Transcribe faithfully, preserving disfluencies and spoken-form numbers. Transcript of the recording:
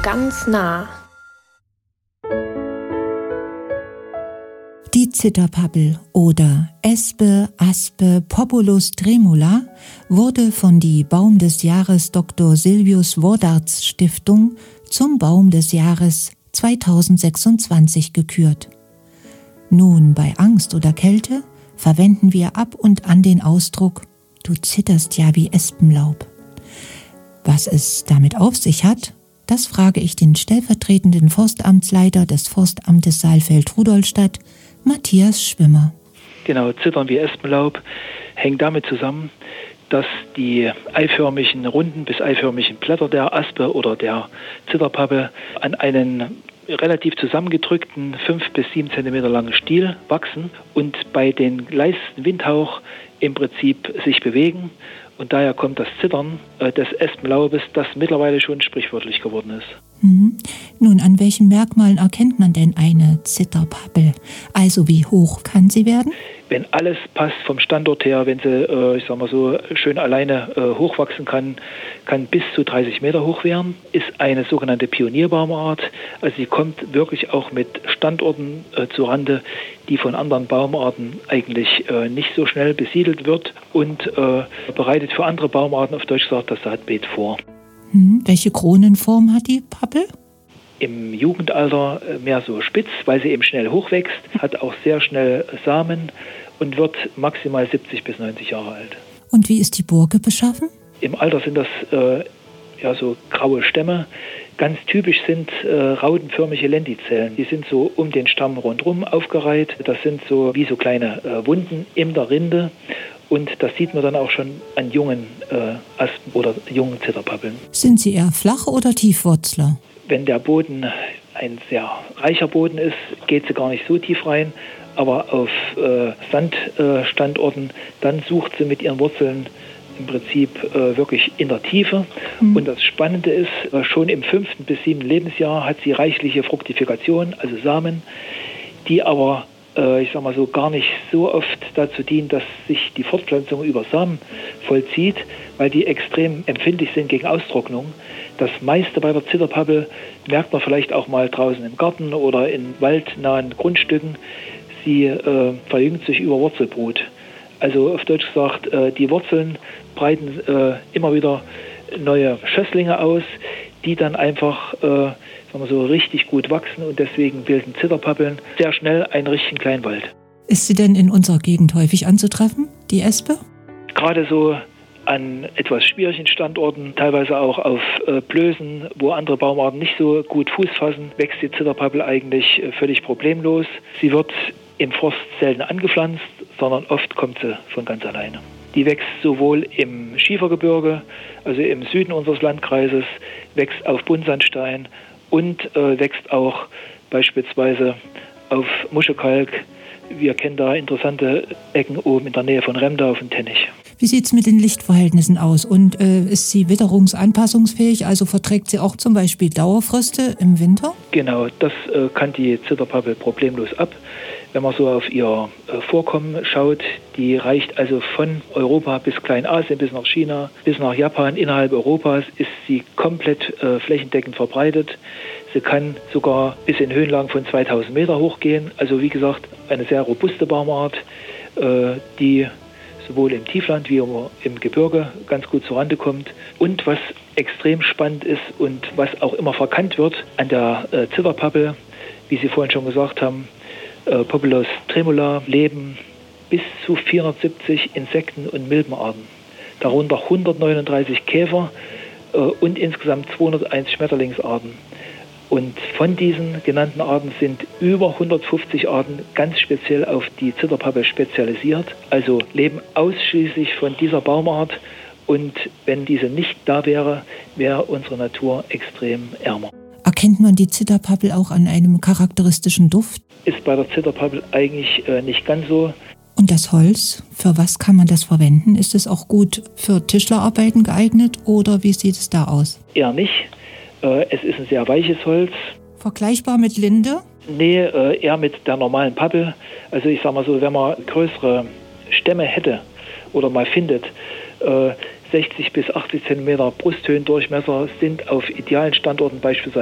ganz nah. Die Zitterpappel oder Espe aspe populus tremula wurde von die Baum des Jahres Doktor Silvius Wodarts Stiftung zum Baum des Jahres zweitausendsechsundzwanzig gekürt. Nun, bei Angst oder Kälte verwenden wir ab und an den Ausdruck „Du zitterst ja wie Espenlaub“. Was es damit auf sich hat, das frage ich den stellvertretenden Forstamtsleiter des Forstamtes Saalfeld-Rudolstadt, Matthias Schwimmer. Genau, Zittern wie Espenlaub hängt damit zusammen, dass die eiförmigen, runden bis eiförmigen Blätter der Aspe oder der Zitterpappel an einen relativ zusammengedrückten fünf bis sieben Zentimeter langen Stiel wachsen und bei den leisesten Windhauch im Prinzip sich bewegen. Und daher kommt das Zittern äh, des Espenlaubes, das mittlerweile schon sprichwörtlich geworden ist. Mhm. Nun, an welchen Merkmalen erkennt man denn eine Zitterpappel? Also wie hoch kann sie werden? Wenn alles passt vom Standort her, wenn sie, äh, ich sag mal so, schön alleine äh, hochwachsen kann, kann bis zu dreißig Meter hoch werden, ist eine sogenannte Pionierbaumart. Also sie kommt wirklich auch mit Standorten äh, zurande, die von anderen Baumarten eigentlich äh, nicht so schnell besiedelt wird und äh, bereitet für andere Baumarten, auf Deutsch gesagt, das Saatbeet vor. Hm, welche Kronenform hat die Pappel? Im Jugendalter mehr so spitz, weil sie eben schnell hochwächst, hat auch sehr schnell Samen und wird maximal siebzig bis neunzig Jahre alt. Und wie ist die Burke beschaffen? Im Alter sind das äh, ja so graue Stämme. Ganz typisch sind äh, rautenförmige Lentizellen. Die sind so um den Stamm rundherum aufgereiht. Das sind so wie so kleine äh, Wunden in der Rinde. Und das sieht man dann auch schon an jungen äh, Aspen oder jungen Zitterpappeln. Sind sie eher Flach- oder Tiefwurzler? Wenn der Boden ein sehr reicher Boden ist, geht sie gar nicht so tief rein. Aber auf äh, Sandstandorten, äh, dann sucht sie mit ihren Wurzeln im Prinzip äh, wirklich in der Tiefe. Mhm. Und das Spannende ist, äh, schon im fünften bis siebten Lebensjahr hat sie reichliche Fruktifikation, also Samen, die aber, äh, ich sag mal so, gar nicht so oft dazu dienen, dass sich die Fortpflanzung über Samen vollzieht, weil die extrem empfindlich sind gegen Austrocknung. Das meiste bei der Zitterpappel merkt man vielleicht auch mal draußen im Garten oder in waldnahen Grundstücken. Sie äh, verjüngt sich über Wurzelbrut. Also auf Deutsch gesagt, äh, die Wurzeln breiten äh, immer wieder neue Schösslinge aus, die dann einfach äh, sagen wir so, richtig gut wachsen und deswegen bilden Zitterpappeln sehr schnell einen richtigen Kleinwald. Ist sie denn in unserer Gegend häufig anzutreffen, die Espe? Gerade so an etwas schwierigen Standorten, teilweise auch auf äh, Blößen, wo andere Baumarten nicht so gut Fuß fassen, wächst die Zitterpappel eigentlich äh, völlig problemlos. Sie wird im Forst selten angepflanzt, sondern oft kommt sie von ganz alleine. Die wächst sowohl im Schiefergebirge, also im Süden unseres Landkreises, wächst auf Buntsandstein und äh, wächst auch beispielsweise auf Muschekalk. Wir kennen da interessante Ecken oben in der Nähe von Remda auf dem Tettich. Wie sieht es mit den Lichtverhältnissen aus? Und äh, ist sie witterungsanpassungsfähig? Also verträgt sie auch zum Beispiel Dauerfröste im Winter? Genau, das äh, kann die Zitterpappel problemlos ab. Wenn man so auf ihr äh, Vorkommen schaut, die reicht also von Europa bis Kleinasien, bis nach China, bis nach Japan. Innerhalb Europas ist sie komplett äh, flächendeckend verbreitet. Sie kann sogar bis in Höhenlagen von zweitausend Meter hochgehen. Also wie gesagt, eine sehr robuste Baumart, äh, die sowohl im Tiefland wie auch im Gebirge ganz gut zurande kommt. Und was extrem spannend ist und was auch immer verkannt wird an der äh, Zitterpappel, wie Sie vorhin schon gesagt haben, äh, Populus tremula leben bis zu vierhundertsiebzig Insekten- und Milbenarten, darunter hundertneununddreißig Käfer äh, und insgesamt zweihunderteins Schmetterlingsarten. Und von diesen genannten Arten sind über hundertfünfzig Arten ganz speziell auf die Zitterpappel spezialisiert, also leben ausschließlich von dieser Baumart. Und wenn diese nicht da wäre, wäre unsere Natur extrem ärmer. Erkennt man die Zitterpappel auch an einem charakteristischen Duft? Ist bei der Zitterpappel eigentlich äh, nicht ganz so. Und das Holz, für was kann man das verwenden? Ist es auch gut für Tischlerarbeiten geeignet oder wie sieht es da aus? Eher nicht. Es ist ein sehr weiches Holz. Vergleichbar mit Linde? Nee, eher mit der normalen Pappel. Also ich sag mal so, wenn man größere Stämme hätte oder mal findet, sechzig bis achtzig Zentimeter Brusthöhendurchmesser sind auf idealen Standorten beispielsweise